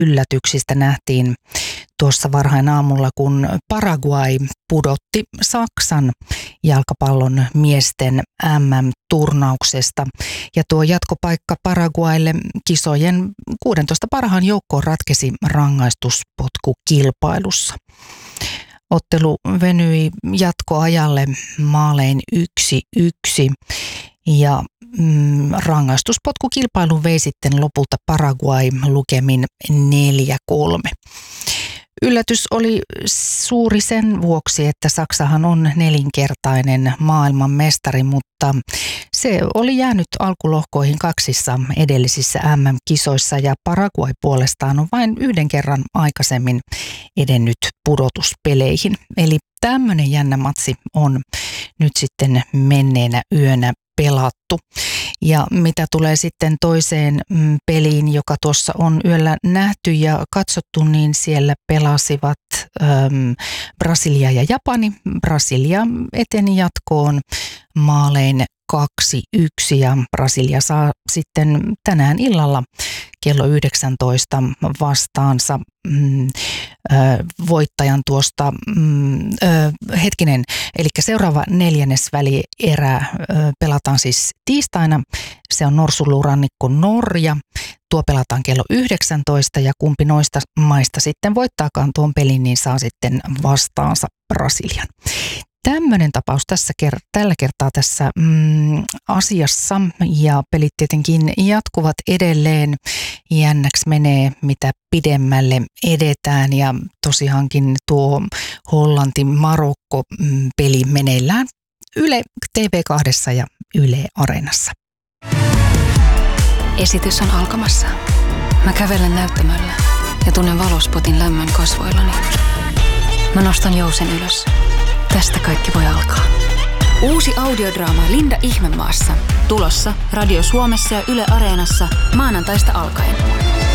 yllätyksistä nähtiin tuossa varhain aamulla, kun Paraguay pudotti Saksan jalkapallon miesten MM-turnauksesta. Ja tuo jatkopaikka Paraguaylle kisojen 16 parhaan joukkoon ratkesi rangaistuspotkukilpailussa. Ottelu venyi jatkoajalle maalein 1-1 ja rangaistuspotkukilpailun vei sitten lopulta Paraguay lukemin 4-3. Yllätys oli suuri sen vuoksi, että Saksahan on 4-kertainen maailmanmestari, mutta se oli jäänyt alkulohkoihin 2 edellisissä MM-kisoissa ja Paraguay puolestaan on vain 1 kerran aikaisemmin edennyt pudotuspeleihin. Eli tämmöinen jännä matsi on nyt sitten menneenä yönä pelattu. Ja mitä tulee sitten toiseen peliin, joka tuossa on yöllä nähty ja katsottu, niin siellä pelasivat Brasilia ja Japani. Brasilia eteni jatkoon maalein 2-1 ja Brasilia saa sitten tänään illalla kello 19 vastaansa voittajan tuosta, eli seuraava neljännesvälierä pelataan siis tiistaina, se on Norsunluurannikko Norja, tuo pelataan kello 19 ja kumpi noista maista sitten voittaakaan tuon pelin, niin saa sitten vastaansa Brasilian. Tämmöinen tapaus tällä kertaa tässä asiassa ja pelit tietenkin jatkuvat edelleen. Jännäksi menee, mitä pidemmälle edetään ja tosiaankin tuo Hollanti-Marokko-peli meneillään Yle TV2 ja Yle Areenassa. Esitys on alkamassa. Mä kävelen näyttämöllä ja tunnen valospotin lämmön kasvoillani. Mä nostan jousen ylös. Tästä kaikki voi alkaa. Uusi audiodraama Linda Ihmemaassa. Tulossa Radio Suomessa ja Yle Areenassa maanantaista alkaen.